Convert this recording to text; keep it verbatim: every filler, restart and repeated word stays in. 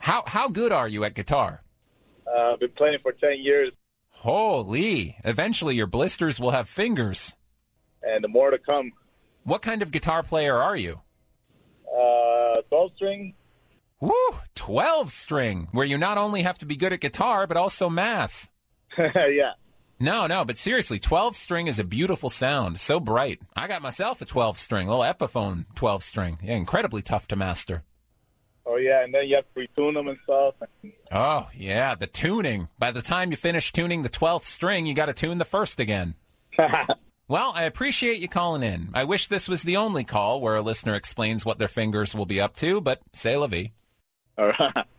How how good are you at guitar? Uh, I've been playing for ten years, Holy. Eventually your blisters will have fingers. and the more to come. What kind of guitar player are you? Uh, twelve string. Woo! twelve string, where you not only have to be good at guitar, but also math. Yeah. No, no, but seriously, twelve string is a beautiful sound. So bright. I got myself a twelve string, a little Epiphone twelve string. Yeah, incredibly tough to master. Oh, yeah, and then you have to retune them and stuff. Oh, yeah, the tuning. By the time you finish tuning the twelfth string, you got to tune the first again. Well, I appreciate you calling in. I wish this was the only call where a listener explains what their fingers will be up to, but c'est la vie. All right.